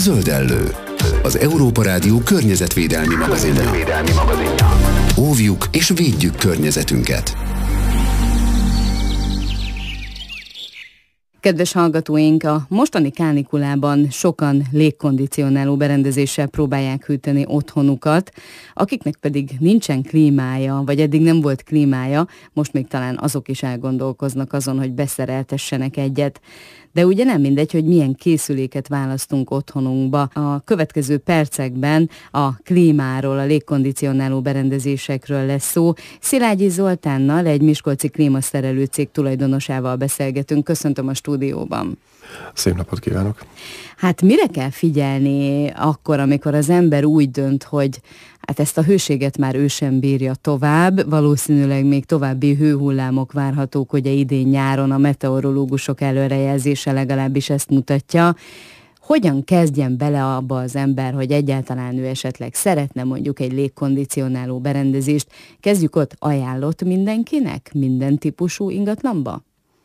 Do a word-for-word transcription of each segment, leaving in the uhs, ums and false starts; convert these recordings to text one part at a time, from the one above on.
Zöldellő, az Európa Rádió környezetvédelmi magazinja. Óvjuk és védjük környezetünket. Kedves hallgatóink, a mostani kánikulában sokan légkondicionáló berendezéssel próbálják hűteni otthonukat, akiknek pedig nincsen klímája, vagy eddig nem volt klímája, most még talán azok is elgondolkoznak azon, hogy beszereltessenek egyet. De ugye nem mindegy, hogy milyen készüléket választunk otthonunkba. A következő percekben a klímáról, a légkondicionáló berendezésekről lesz szó. Szilágyi Zoltánnal, egy miskolci klímaszerelő cég tulajdonosával beszélgetünk. Köszöntöm a stúdióban. Szép napot kívánok! Hát mire kell figyelni akkor, amikor az ember úgy dönt, hogy hát ezt a hőséget már ő sem bírja tovább, valószínűleg még további hőhullámok várhatók, ugye idén nyáron a meteorológusok előrejelzése legalábbis ezt mutatja. Hogyan kezdjen bele abba az ember, hogy egyáltalán ő esetleg szeretne mondjuk egy légkondicionáló berendezést? Kezdjük ott, ajánlott mindenkinek, minden típusú ingatlanba?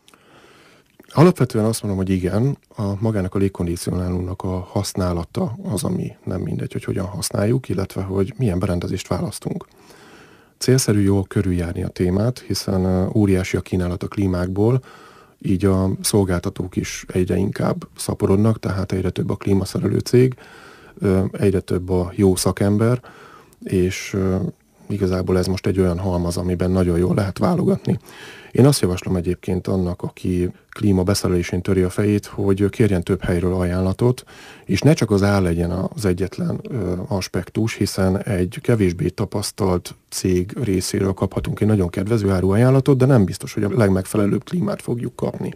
Alapvetően azt mondom, hogy igen, a magának a légkondicionálónak a használata az, ami nem mindegy, hogy hogyan használjuk, illetve hogy milyen berendezést választunk. Célszerű jól körüljárni a témát, hiszen óriási a kínálat a klímákból, így a szolgáltatók is egyre inkább szaporodnak, tehát egyre több a klímaszerelő cég, egyre több a jó szakember, és igazából ez most egy olyan halmaz, amiben nagyon jól lehet válogatni. Én azt javaslom egyébként annak, aki klíma beszerelésén töri a fejét, hogy kérjen több helyről ajánlatot, és ne csak az ár legyen az egyetlen ö, aspektus, hiszen egy kevésbé tapasztalt cég részéről kaphatunk egy nagyon kedvező áru ajánlatot, de nem biztos, hogy a legmegfelelőbb klímát fogjuk kapni.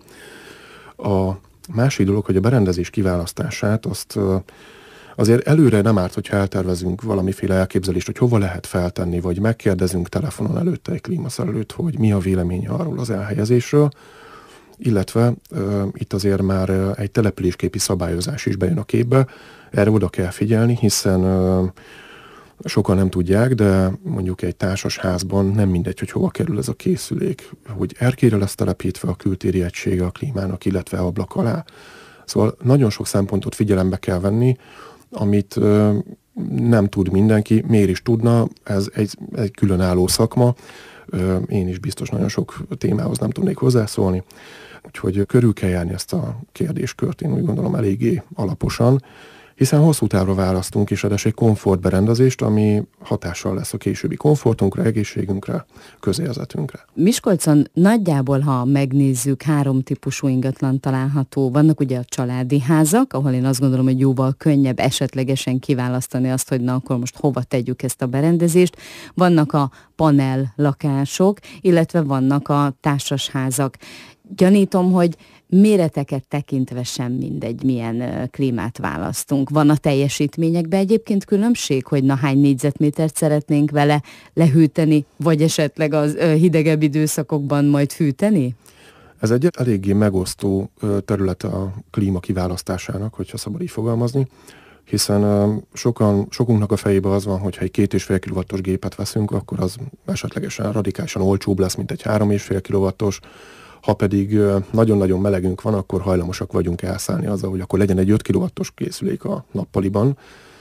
A másik dolog, hogy a berendezés kiválasztását azt ö, azért előre nem árt, hogyha eltervezünk valamiféle elképzelést, hogy hova lehet feltenni, vagy megkérdezünk telefonon előtte egy klímaszerelőt, hogy mi a véleménye arról az elhelyezésről, illetve uh, itt azért már uh, egy településképi szabályozás is bejön a képbe. Erre oda kell figyelni, hiszen uh, sokan nem tudják, de mondjuk egy társasházban nem mindegy, hogy hova kerül ez a készülék, hogy erkére lesz telepítve a kültéri egysége a klímának, illetve ablak alá. Szóval nagyon sok szempontot figyelembe kell venni, amit ö, nem tud mindenki, miért is tudna, ez egy, egy különálló szakma, ö, én is biztos nagyon sok témához nem tudnék hozzászólni, úgyhogy körül kell járni ezt a kérdéskört, én úgy gondolom eléggé alaposan, hiszen hosszú távra választunk, és ráadásul egy komfortberendezést, ami hatással lesz a későbbi komfortunkra, egészségünkre, közérzetünkre. Miskolcon nagyjából, ha megnézzük, három típusú ingatlan található. Vannak ugye a családi házak, ahol én azt gondolom, hogy jóval könnyebb esetlegesen kiválasztani azt, hogy na akkor most hova tegyük ezt a berendezést. Vannak a panel lakások, illetve vannak a társasházak. Gyanítom, hogy méreteket tekintve sem mindegy, milyen uh, klímát választunk. Van a teljesítményekben egyébként különbség, hogy na hány négyzetmétert szeretnénk vele lehűteni, vagy esetleg az uh, hidegebb időszakokban majd fűteni? Ez egy eléggé megosztó uh, területe a klíma kiválasztásának, hogyha szabad így fogalmazni, hiszen uh, sokan, sokunknak a fejében az van, hogy ha egy két és fél kilowattos gépet veszünk, akkor az esetlegesen radikálisan olcsóbb lesz, mint egy három és fél kilowattos. Ha pedig nagyon-nagyon melegünk van, akkor hajlamosak vagyunk elszállni azzal, hogy akkor legyen egy öt kilowattos készülék a nappaliban.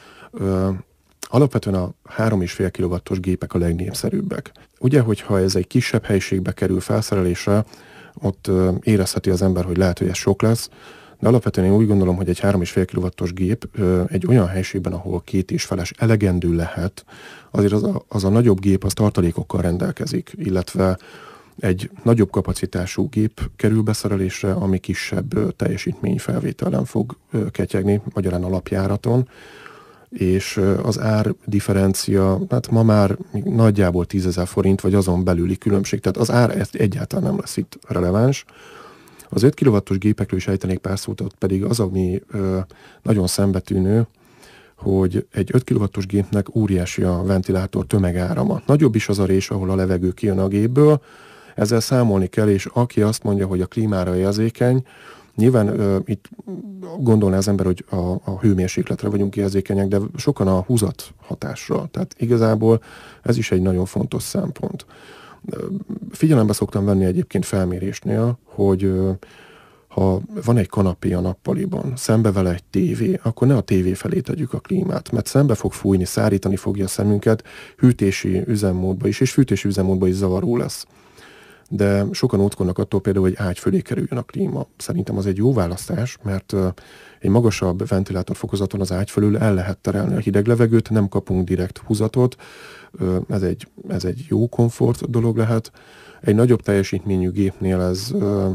Alapvetően a három és fél kilowattos gépek a legnépszerűbbek. Ugye, hogyha ez egy kisebb helyiségbe kerül felszerelésre, ott érezheti az ember, hogy lehet, hogy ez sok lesz, de alapvetően én úgy gondolom, hogy egy három és fél kilowattos gép egy olyan helyiségben, ahol két és feles elegendő lehet, azért az a, az a nagyobb gép az tartalékokkal rendelkezik, illetve egy nagyobb kapacitású gép kerül beszerelésre, ami kisebb teljesítményfelvételen fog ketyegni, magyarán alapjáraton, és az ár differencia, hát ma már nagyjából tízezer forint, vagy azon belüli különbség, tehát az ár egyáltalán nem lesz itt releváns. Az öt kilowattos gépekről is ejtenék pár szót, ott pedig az, ami nagyon szembetűnő, hogy egy öt kilowattos gépnek óriási a ventilátor tömegárama. Nagyobb is az a rés, ahol a levegő kijön a gépből, ezzel számolni kell, és aki azt mondja, hogy a klímára érzékeny, nyilván uh, itt gondolná az ember, hogy a, a hőmérsékletre vagyunk érzékenyek, de sokan a húzat hatásra. Tehát igazából ez is egy nagyon fontos szempont. Figyelembe szoktam venni egyébként felmérésnél, hogy uh, ha van egy kanapé a nappaliban, szembe vele egy tévé, akkor ne a tévé felé tegyük a klímát, mert szembe fog fújni, szárítani fogja a szemünket, hűtési üzemmódba is, és fűtési üzemmódba is zavaró lesz. De sokan óckodnak attól például, hogy ágy fölé kerüljön a klíma. Szerintem az egy jó választás, mert egy magasabb ventilátorfokozaton az ágy fölül el lehet terelni a hideg levegőt, nem kapunk direkt húzatot, ez egy, ez egy jó komfort dolog lehet. Egy nagyobb teljesítményű gépnél ez,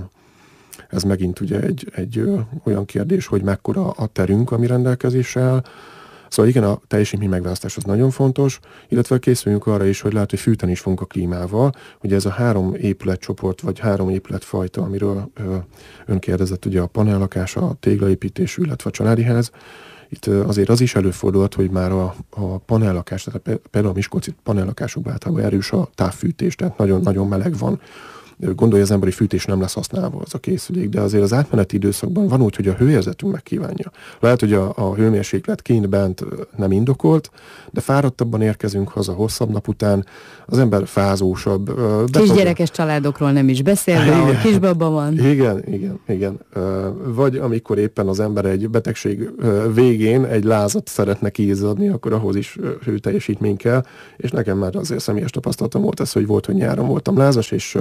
ez megint ugye egy, egy olyan kérdés, hogy mekkora a terünk, ami rendelkezésre áll. Szóval igen, a teljesítmény megválasztás az nagyon fontos, illetve készüljünk arra is, hogy lehet, hogy fűteni is fogunk a klímával. Ugye ez a három épületcsoport, vagy három épületfajta, amiről ö, ön kérdezett, ugye a panellakás, a téglaépítésű, illetve a családi ház. Itt ö, azért az is előfordulhat, hogy már a, a panellakás, tehát például a miskolci panellakásokban általában erős a távfűtés, tehát nagyon-nagyon meleg van. Gondolja az ember, hogy fűtés nem lesz használva az a készülék, de azért az átmeneti időszakban van úgy, hogy a hőérzetünk megkívánja. Lehet, hogy a, a hőmérséklet kint bent nem indokolt, de fáradtabban érkezünk haza hosszabb nap után, az ember fázósabb. Kisgyerekes családokról nem is beszélve, ahol kisbaba van. Igen, igen, igen. Vagy amikor éppen az ember egy betegség végén egy lázat szeretne kiizzadni, akkor ahhoz is hőteljesítmény kell, és nekem már azért személyes tapasztalatom volt ez, hogy volt, hogy nyáron voltam lázas, és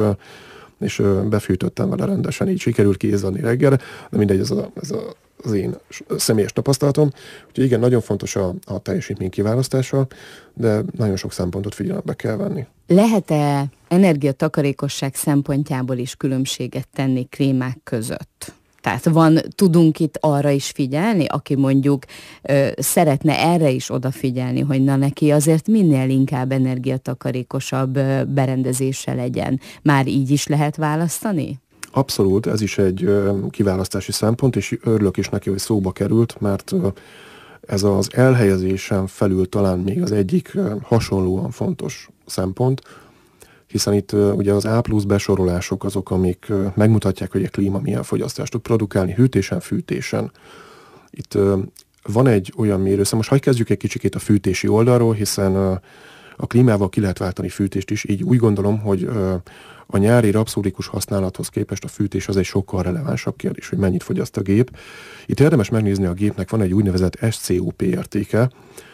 és befűtöttem vele rendesen, így sikerült kiizzadni reggelre, de mindegy, ez, a, ez a, az én személyes tapasztalatom. Úgyhogy igen, nagyon fontos a, a teljesítmény kiválasztása, de nagyon sok szempontot figyelembe kell venni. Lehet-e energiatakarékosság szempontjából is különbséget tenni krémák között? Tehát van, tudunk itt arra is figyelni, aki mondjuk ö, szeretne erre is odafigyelni, hogy na neki azért minél inkább energiatakarékosabb ö, berendezése legyen. Már így is lehet választani? Abszolút, ez is egy ö, kiválasztási szempont, és örülök is neki, hogy szóba került, mert ö, ez az elhelyezésen felül talán még az egyik ö, hasonlóan fontos szempont, hiszen itt uh, ugye az A plusz besorolások azok, amik uh, megmutatják, hogy a klíma milyen fogyasztást tud produkálni hűtésen, fűtésen. Itt uh, van egy olyan mérőszám, most hagyj kezdjük egy kicsikét a fűtési oldalról, hiszen uh, a klímával ki lehet váltani fűtést is, így úgy gondolom, hogy uh, a nyári rapszódikus használathoz képest a fűtés az egy sokkal relevánsabb kérdés, hogy mennyit fogyaszt a gép. Itt érdemes megnézni, a gépnek van egy úgynevezett es cé o pé értéke,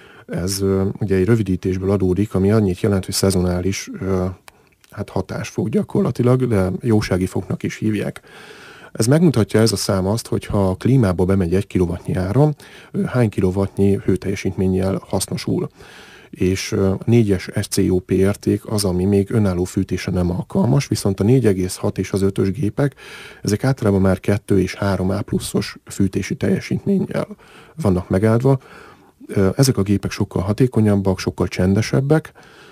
ez uh, ugye egy rövidítésből adódik, ami annyit jelent, hogy szezonális uh, hát hatásfok gyakorlatilag, de jósági foknak is hívják. Ez megmutatja ez a szám azt, hogy ha a klímába bemegy egy kilowattnyi áram, hány kilowattnyi hőteljesítménnyel hasznosul. És négyes es cé o pé érték az, ami még önálló fűtése nem alkalmas, viszont a négy egész hat és az ötös gépek, ezek általában már kettő és három A pluszos fűtési teljesítménnyel vannak megáldva. Ezek a gépek sokkal hatékonyabbak, sokkal csendesebbek,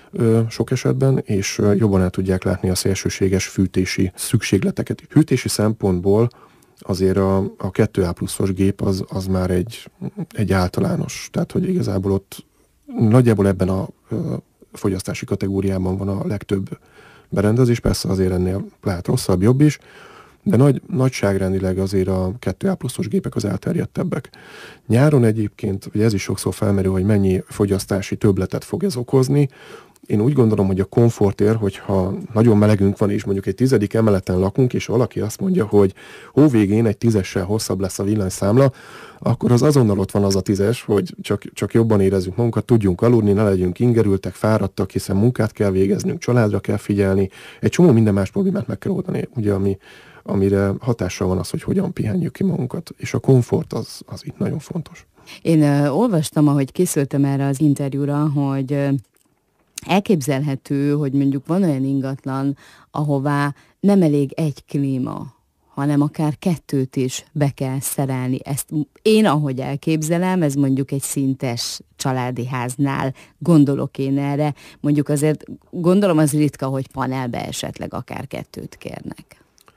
sok esetben, és jobban el tudják látni a szélsőséges fűtési szükségleteket. Fűtési szempontból azért a, a kettő A pluszos gép az, az már egy, egy általános, tehát hogy igazából ott nagyjából ebben a fogyasztási kategóriában van a legtöbb berendezés, persze azért ennél lehet rosszabb, jobb is, de nagy, nagyságrendileg azért a kettő A pluszos gépek az elterjedtebbek. Nyáron egyébként, ugye ez is sokszor felmerül, hogy mennyi fogyasztási többletet fog ez okozni. Én úgy gondolom, hogy a komfortért, hogyha nagyon melegünk van, és mondjuk egy tizedik emeleten lakunk, és valaki azt mondja, hogy hóvégén egy tízessel hosszabb lesz a villanyszámla, akkor az azonnal ott van az a tízes, hogy csak, csak jobban érezzük magunkat, tudjunk aludni, ne legyünk ingerültek, fáradtak, hiszen munkát kell végeznünk, családra kell figyelni, egy csomó minden más problémát meg kell oldani, ugye, ami, amire hatással van az, hogy hogyan pihenjük ki magunkat, és a komfort az, az itt nagyon fontos. Én uh, olvastam, ahogy készültem erre az interjúra, hogy uh, elképzelhető, hogy mondjuk van olyan ingatlan, ahová nem elég egy klíma, hanem akár kettőt is be kell szerelni. Ezt én, ahogy elképzelem, ez mondjuk egy szintes családi háznál gondolok én erre. Mondjuk azért gondolom az ritka, hogy panelbe esetleg akár kettőt kérnek.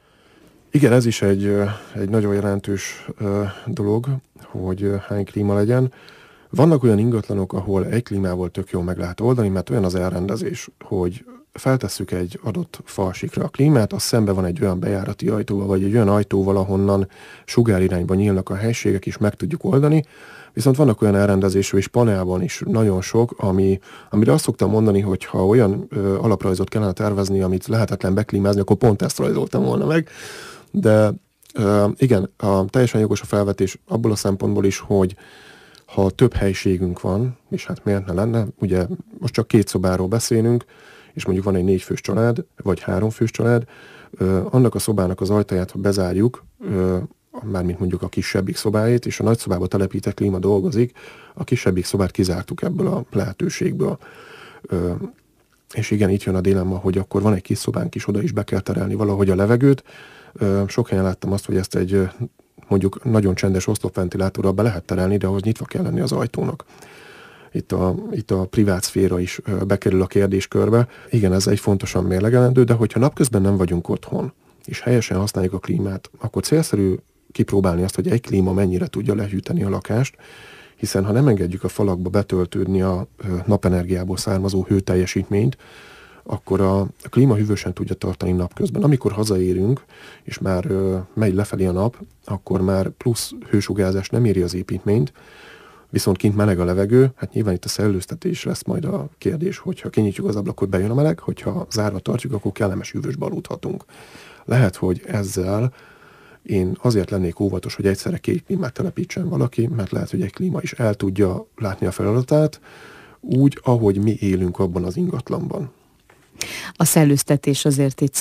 Igen, ez is egy, egy nagyon jelentős dolog, hogy hány klíma legyen. Vannak olyan ingatlanok, ahol egy klímával tök jól meg lehet oldani, mert olyan az elrendezés, hogy feltesszük egy adott falsikra a klímát, az szembe van egy olyan bejárati ajtóval, vagy egy olyan ajtóval, ahonnan sugárirányba nyílnak a helységek, és meg tudjuk oldani. Viszont vannak olyan elrendezésű, és panelban is nagyon sok, ami, amire azt szoktam mondani, hogy ha olyan ö, alaprajzot kellene tervezni, amit lehetetlen beklímázni, akkor pont ezt rajzoltam volna meg. De Uh, igen, a, teljesen jogos a felvetés abból a szempontból is, hogy ha több helyiségünk van, és hát miért ne lenne, ugye most csak két szobáról beszélünk, és mondjuk van egy négyfős család, vagy háromfős család, uh, annak a szobának az ajtaját, ha bezárjuk, uh, mármint mondjuk a kisebbik szobáit, és a nagy szobába telepített klíma dolgozik, a kisebbik szobát kizártuk ebből a lehetőségből. Uh, és igen, itt jön a dilemma, hogy akkor van egy kis szobánk is, oda is be kell terelni valahogy a levegőt. Sok helyen láttam azt, hogy ezt egy mondjuk nagyon csendes oszlopventilátorral be lehet terelni, de ahhoz nyitva kell lenni az ajtónak. Itt a, itt a privát szféra is bekerül a kérdéskörbe. Igen, ez egy fontosan mérlegelendő, de hogyha napközben nem vagyunk otthon, és helyesen használjuk a klímát, akkor célszerű kipróbálni azt, hogy egy klíma mennyire tudja lehűteni a lakást, hiszen ha nem engedjük a falakba betöltődni a napenergiából származó hőteljesítményt, akkor a, a klíma hűvösen tudja tartani napközben. Amikor hazaérünk, és már ö, megy lefelé a nap, akkor már plusz hősugárzás nem éri az építményt, viszont kint meleg a levegő, hát nyilván itt a szellőztetés lesz majd a kérdés, hogyha kinyitjuk az ablakot, bejön a meleg, hogyha zárva tartjuk, akkor kellemes hűvösbe aludhatunk. Lehet, hogy ezzel én azért lennék óvatos, hogy egyszerre két klímát telepítsen valaki, mert lehet, hogy egy klíma is el tudja látni a feladatát, úgy, ahogy mi élünk abban az ingatlanban. A szellőztetés azért itt